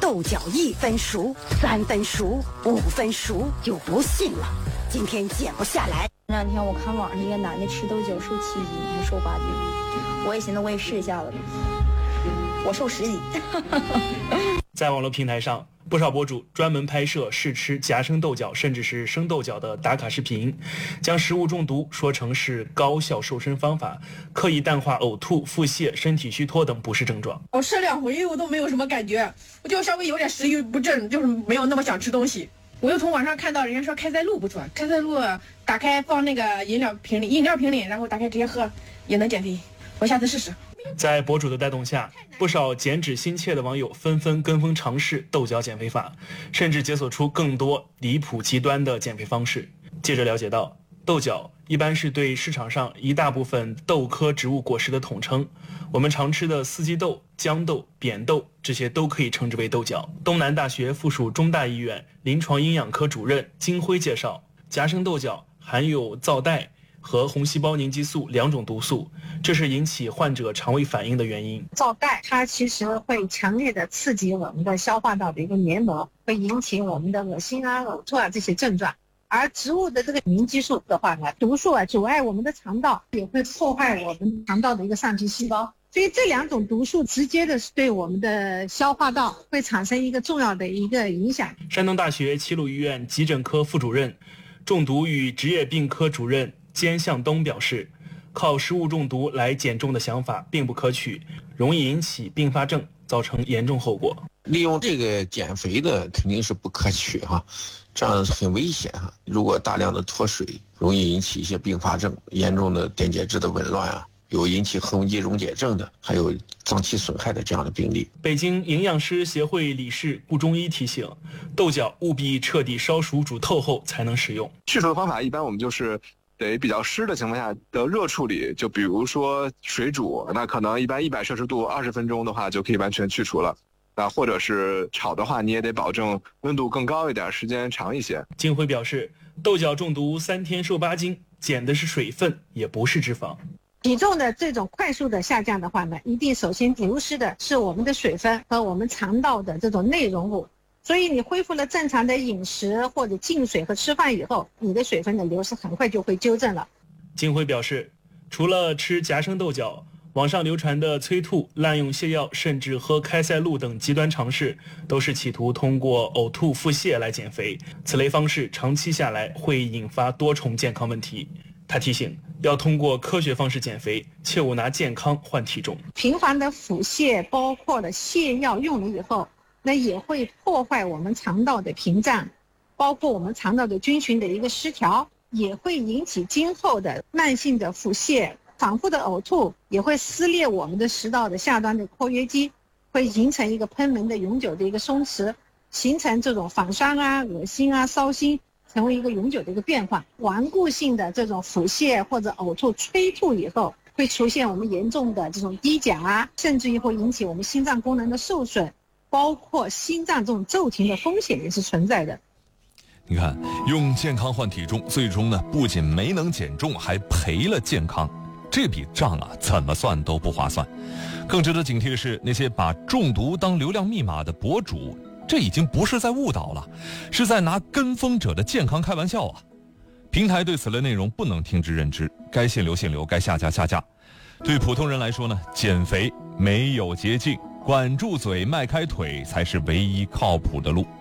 豆角1分熟、3分熟、5分熟就不信了，今天减不下来。 这两天我看网上一个男的吃豆角瘦7斤，还瘦8斤，我也寻思我也试一下子，我瘦10斤。 在网络平台上，不少博主专门拍摄试吃夹生豆角甚至是生豆角的打卡视频，将食物中毒说成是高效瘦身方法，刻意淡化呕吐、腹泻、身体虚脱等不适症状。 我吃2回我都没有什么感觉，我就稍微有点食欲不振，就是没有那么想吃东西。我又从网上看到人家说开塞露不错，开塞露打开放那个饮料瓶里，然后打开直接喝也能减肥，我下次试试。 在博主的带动下，不少减脂心切的网友纷纷跟风尝试豆角减肥法，甚至解锁出更多离谱极端的减肥方式。记者了解到，豆角一般是对市场上一大部分豆科植物果实的统称，我们常吃的四季豆、豇豆、扁豆这些都可以称之为豆角。东南大学附属中大医院临床营养科主任金辉介绍，夹生豆角含有皂带和红细胞凝集素2种毒素，这是引起患者肠胃反应的原因。 皂带它其实会强烈的刺激我们的消化道的一个黏膜，会引起我们的恶心啊、呕吐啊这些症状。而植物的这个凝集素的话呢，毒素阻碍我们的肠道，也会破坏我们肠道的一个上皮细胞。所以这2种毒素直接的对我们的消化道会产生一个重要的一个影响。 山东大学齐鲁医院急诊科副主任、中毒与职业病科主任兼向东表示，靠食物中毒来减重的想法并不可取，容易引起并发症，造成严重后果。 利用这个减肥的肯定是不可取哈，这样很危险哈。如果大量的脱水，容易引起一些并发症，严重的电解质的紊乱啊，有引起核基溶解症的，还有脏器损害的这样的病例。 北京营养师协会理事顾中医提醒，豆角务必彻底烧熟煮透后才能食用。 去除的方法一般我们就是得比较湿的情况下的热处理，就比如说水煮，那可能一般100摄氏度20分钟的话就可以完全去除了。那或者是炒的话，你也得保证温度更高一点，时间长一些。 金辉表示，豆角中毒3天瘦8斤，减的是水分，也不是脂肪。 体重的这种快速的下降的话呢，一定首先流失的是我们的水分和我们肠道的这种内容物。所以你恢复了正常的饮食或者进水和吃饭以后，你的水分的流失很快就会纠正了。 金辉表示，除了吃夹生豆角，网上流传的催吐、滥用泻药，甚至喝开塞露等极端尝试，都是企图通过呕吐、腹泻来减肥。此类方式长期下来会引发多重健康问题。他提醒，要通过科学方式减肥，切勿拿健康换体重。 频繁的腹泻，包括了泻药用了以后，那也会破坏我们肠道的屏障，包括我们肠道的菌群的一个失调，也会引起今后的慢性的腹泻。反复的呕吐也会撕裂我们的食道的下端的括约肌，会形成一个贲门的永久的一个松弛，形成这种反酸啊、恶心啊、烧心，成为一个永久的一个变化。顽固性的这种腹泻或者呕吐、催吐以后，会出现我们严重的这种低钾啊，甚至于会引起我们心脏功能的受损，包括心脏这种骤停的风险也是存在的。 你看，用健康换体重，最终呢不仅没能减重，还赔了健康。这笔账啊，怎么算都不划算。更值得警惕的是，那些把中毒当流量密码的博主，这已经不是在误导了，是在拿跟风者的健康开玩笑啊！平台对此类内容不能听之任之，该限流限流，该下架下架。对普通人来说呢，减肥没有捷径，管住嘴，迈开腿才是唯一靠谱的路。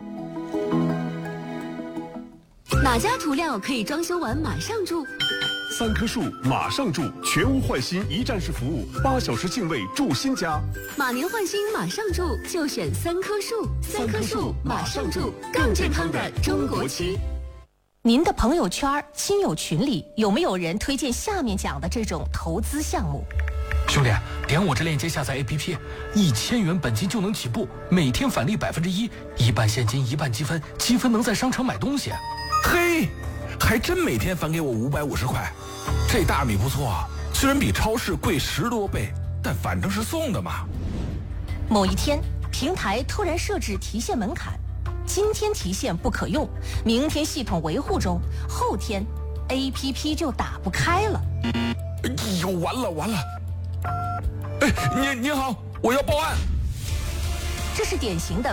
哪家涂料可以装修完马上住 ？3棵树马上住，全屋换新一站式服务，8小时净位住新家。 马年换新马上住，就选3棵树。3棵树马上住，更健康的中国区。 您的朋友圈、亲友群里有没有人推荐下面讲的这种投资项目？ 兄弟，点我这链接下载 APP，1000元本金就能起步，每天返利1%，一半现金一半积分，积分能在商场买东西。 嘿，还真每天返给我550块，这大米不错啊，虽然比超市贵10多倍，但反正是送的嘛。 某一天，平台突然设置提现门槛，今天提现不可用，明天系统维护中，后天 APP 就打不开了。 哎呦，完了！哎，您好，我要报案。 这是典型的